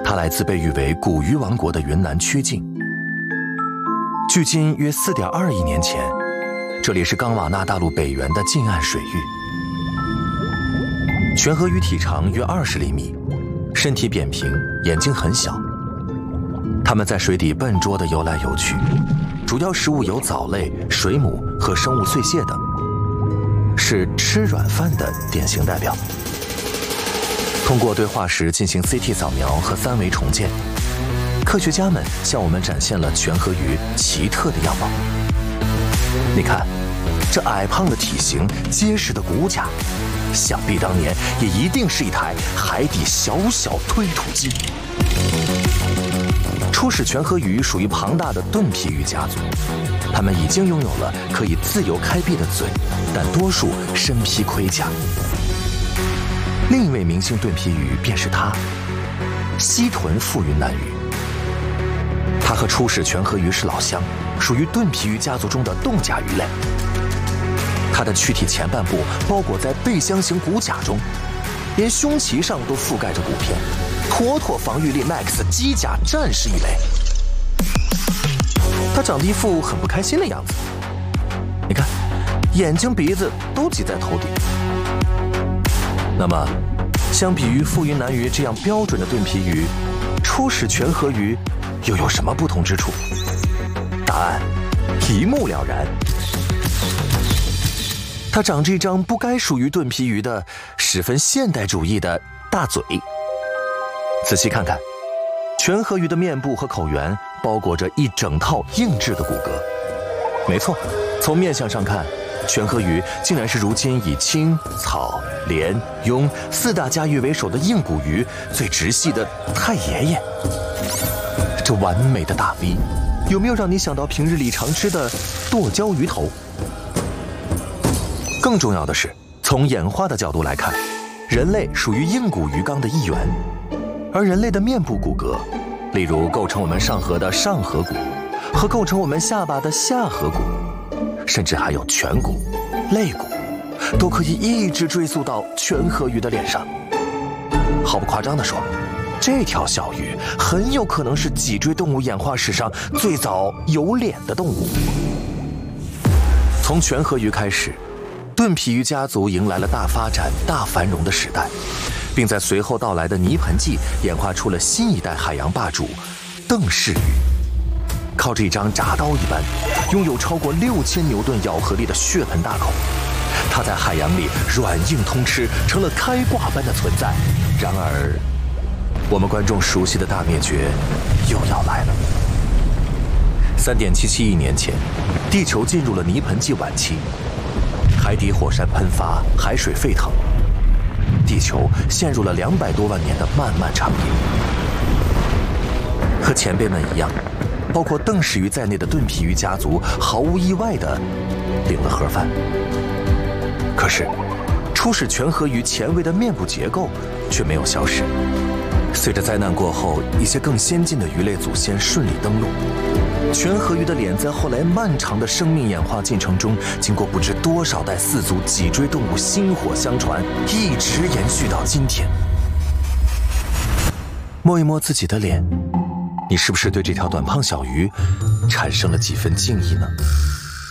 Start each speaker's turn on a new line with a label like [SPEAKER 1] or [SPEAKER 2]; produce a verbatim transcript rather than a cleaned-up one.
[SPEAKER 1] 它来自被誉为古鱼王国的云南曲靖。距今约 四点二亿年前，这里是冈瓦纳大陆北缘的近岸水域。全河鱼体长约二十厘米，身体扁平，眼睛很小。它们在水底笨拙地游来游去，主要食物有藻类、水母和生物碎屑等，是吃软饭的典型代表。通过对化石进行 C T 扫描和三维重建，科学家们向我们展现了全河鱼奇特的样貌。你看，这矮胖的体型、结实的骨架，想必当年也一定是一台海底小小推土机。初始全河鱼属于庞大的盾皮鱼家族，它们已经拥有了可以自由开闭的嘴，但多数身披盔甲。另一位明星盾皮鱼便是它——西臀腹云南鱼。它和初始全河鱼是老乡，属于盾皮鱼家族中的冻甲鱼类。它的躯体前半部包裹在背箱型骨甲中，连胸鳍上都覆盖着骨片，妥妥防御力 max 机甲战士一类。它长得一副很不开心的样子，你看，眼睛鼻子都挤在头顶。那么，相比于腹云南鱼这样标准的盾皮鱼，初始全河鱼又有什么不同之处？答案一目了然。它长着一张不该属于盾皮鱼的十分现代主义的大嘴。仔细看看，全河鱼的面部和口缘包裹着一整套硬质的骨骼。没错，从面相上看，全河鱼竟然是如今以青、草、鲢、鳙四大家鱼为首的硬骨鱼最直系的太爷爷。这完美的大 V， 有没有让你想到平日里常吃的剁椒鱼头？更重要的是，从演化的角度来看，人类属于硬骨鱼纲的一员，而人类的面部骨骼，例如构成我们上颌的上颌骨，和构成我们下巴的下颌骨，甚至还有颧骨、肋骨，都可以一直追溯到全河鱼的脸上。毫不夸张地说，这条小鱼很有可能是脊椎动物演化史上最早有脸的动物。从全河鱼开始，盾皮鱼家族迎来了大发展、大繁荣的时代，并在随后到来的泥盆纪演化出了新一代海洋霸主——邓氏鱼。靠着一张铡刀一般、拥有超过六千牛顿咬合力的血盆大口，它在海洋里软硬通吃，成了开挂般的存在。然而，我们观众熟悉的大灭绝又要来了。三点七七亿年前，地球进入了泥盆纪晚期。海底火山喷发，海水沸腾，地球陷入了两百多万年的漫漫长夜。和前辈们一样，包括邓氏鱼在内的盾皮鱼家族毫无意外地领了盒饭。可是，初始全河鱼前卫的面部结构却没有消失。随着灾难过后，一些更先进的鱼类祖先顺利登陆。全河鱼的脸在后来漫长的生命演化进程中，经过不知多少代四足脊椎动物薪火相传，一直延续到今天。摸一摸自己的脸，你是不是对这条短胖小鱼产生了几分敬意呢？